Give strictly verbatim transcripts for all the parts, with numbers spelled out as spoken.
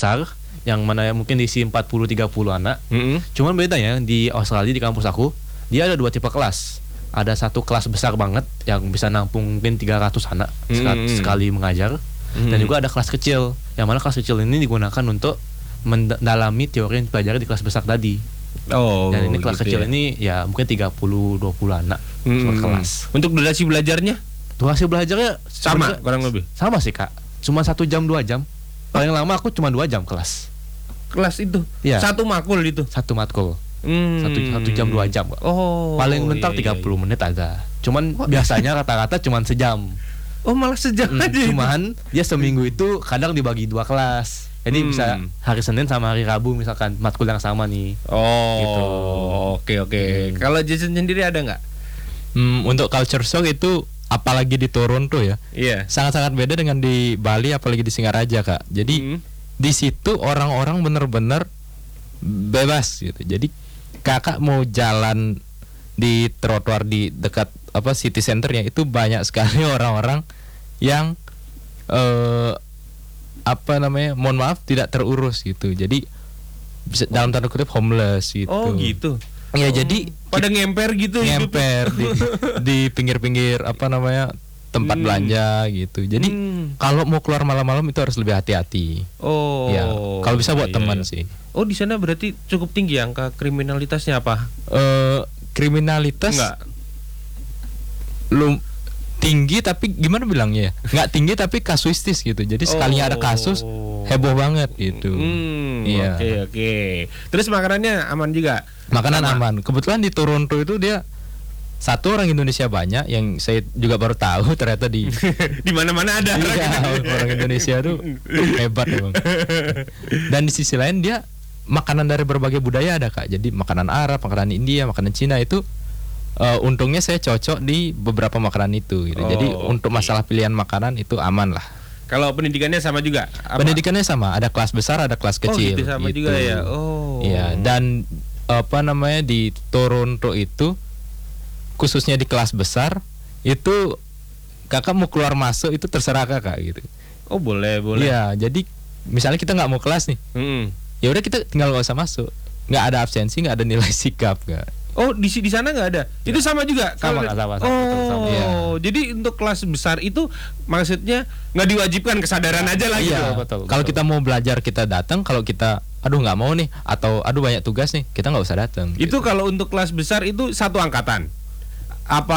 besar yang mana mungkin diisi empat puluh tiga puluh anak. Mm-hmm. Cuman bedanya di Australia di kampus aku, dia ada dua tipe kelas. Ada satu kelas besar banget yang bisa nampung mungkin tiga ratus anak mm-hmm. sekali mengajar. Mm-hmm. Dan juga ada kelas kecil, yang mana kelas kecil ini digunakan untuk mendalami teori yang dipelajari di kelas besar tadi. Oh, dan ini kelas gitu kecil ya. ini ya mungkin tiga puluh dua puluh anak mm-hmm. kelas. Untuk durasi belajarnya? Durasi belajarnya sama kurang lebih. Sama sih Kak. Cuma satu jam dua jam. Paling lama aku cuma dua jam kelas. Kelas itu ya. Satu makul itu. Satu matkul. Hmm. Satu satu jam dua jam. Kak. Oh. Paling bentar iya, tiga puluh menit agak. Cuman oh. biasanya rata-rata cuma sejam. Oh malah sejam hmm, aja. Cuman dia seminggu itu kadang dibagi dua kelas. Jadi hmm. bisa hari Senin sama hari Rabu misalkan matkul yang sama nih. Oh. Gitu. Oke oke. Hmm. Kalau Jason sendiri ada nggak? Hmm, untuk culture shock itu apalagi di Toronto ya. Iya. Yeah. Sangat-sangat beda dengan di Bali apalagi di Singaraja Kak. Jadi hmm. di situ orang-orang bener-bener bebas gitu. Jadi kakak mau jalan di trotoar di dekat apa city centernya itu banyak sekali orang-orang yang eh, apa namanya mohon maaf tidak terurus gitu. Jadi bisa, dalam tanda kutip homeless gitu. Oh gitu. Ya oh, jadi pada ngemper gitu. Ngemper di, di pinggir-pinggir apa namanya tempat hmm. belanja gitu. Jadi hmm. kalau mau keluar malam-malam itu harus lebih hati-hati. Oh. Ya, kalau bisa buat iya, teman iya. sih. Oh, di sana berarti cukup tinggi angka kriminalitasnya apa? Eh kriminalitas enggak. Lum tinggi tapi gimana bilangnya ya? Enggak tinggi tapi kasuistis gitu. Jadi sekalinya oh. ada kasus heboh banget gitu. Hmm, iya. Oke, oke. Terus makanannya aman juga? Makanan Sama. aman. Kebetulan di Toronto itu dia satu orang Indonesia banyak yang saya juga baru tahu ternyata di di mana-mana ada iya, orang Indonesia tuh hebat emang. Dan di sisi lain dia makanan dari berbagai budaya ada Kak. Jadi makanan Arab, makanan India, makanan Cina itu uh, untungnya saya cocok di beberapa makanan itu gitu. Oh, jadi okay. untuk masalah pilihan makanan itu aman lah. Kalau pendidikannya sama juga? Apa? Pendidikannya sama, ada kelas besar, ada kelas kecil. Oh, gitu sama gitu. juga ya. Oh. Iya, dan apa namanya di Toronto itu khususnya di kelas besar itu kakak mau keluar masuk itu terserah kakak gitu. Oh boleh boleh. Iya, jadi misalnya kita nggak mau kelas nih, hmm. ya udah kita tinggal nggak usah masuk, nggak ada absensi, nggak ada nilai sikap nggak. Oh di di sana nggak ada, ya. Itu sama juga. Sama nggak sama. Oh, sama, ya. Jadi untuk kelas besar itu maksudnya nggak diwajibkan kesadaran aja lah gitu. Iya, betul. Kalau kita mau belajar kita datang, kalau kita aduh nggak mau nih atau aduh banyak tugas nih, kita nggak usah datang. Itu gitu. kalau untuk kelas besar itu satu angkatan. Apa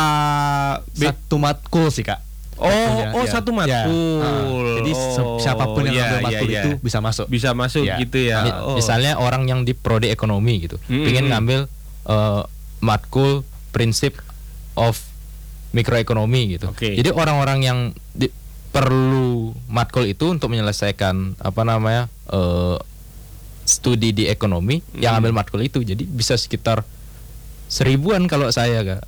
satu matkul sih Kak? Oh, Matkulnya, oh ya. satu matkul. Ya. Uh, jadi oh, siapapun yang ya, ngambil ya, matkul ya. itu bisa masuk. Bisa masuk ya. gitu ya. Oh. Misalnya orang yang di prodi ekonomi gitu, mm-hmm. pengen ngambil uh, matkul prinsip of mikroekonomi gitu. Okay. Jadi orang-orang yang di, perlu matkul itu untuk menyelesaikan apa namanya uh, studi di ekonomi mm. yang ambil matkul itu. Jadi bisa sekitar seribuan kalau saya Kak.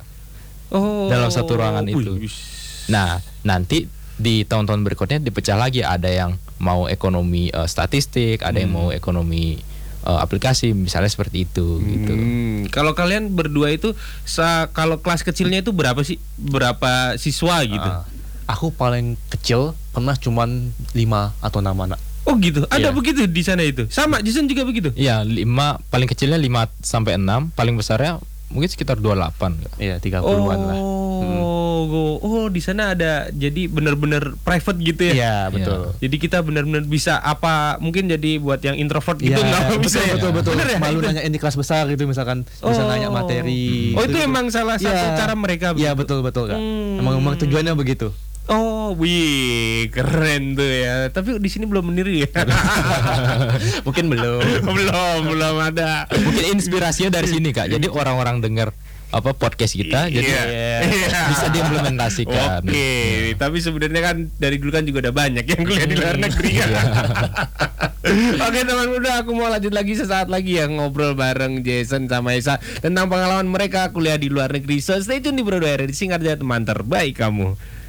Oh, dalam satu ruangan itu. Wih. Nah, nanti di tahun-tahun berikutnya dipecah lagi, ada yang mau ekonomi uh, statistik, ada hmm. yang mau ekonomi uh, aplikasi, misalnya seperti itu hmm. gitu. Kalau kalian berdua itu sa- kalau kelas kecilnya itu berapa sih? Berapa siswa gitu? Uh, aku paling kecil pernah cuman lima atau enam anak. Oh gitu. Ada yeah. begitu di sana itu. Sama Jason juga begitu. Iya, lima paling kecilnya lima sampai enam, paling besarnya mungkin sekitar dua puluh delapan. Iya, tiga puluhan oh, lah. Hmm. Oh, di sana ada jadi benar-benar private gitu ya. Iya, betul. Ya. Jadi kita benar-benar bisa apa mungkin jadi buat yang introvert gitu enggak ya, bisa betul, ya. Betul, betul, Bener ya? Malu nanya ini kelas besar gitu misalkan oh. bisa nanya materi. Oh, itu gitu. emang salah satu ya. cara mereka begitu. Iya, betul, betul Kak. Hmm. Emang emang tujuannya begitu. Oh, wih, keren tuh ya. Tapi di sini belum meniru ya. Mungkin belum. belum, belum ada. Mungkin inspirasinya dari sini Kak. Jadi orang-orang dengar apa podcast kita I- jadi iya. bisa diimplementasikan. Oke, okay. Tapi sebenarnya kan dari dulu kan juga udah banyak yang kuliah di luar negeri kan. Oke teman muda, aku mau lanjut lagi sesaat lagi ya ngobrol bareng Jason sama Esa tentang pengalaman mereka kuliah di luar negeri. So stay tune di Bro Diary, Singaraja teman terbaik kamu.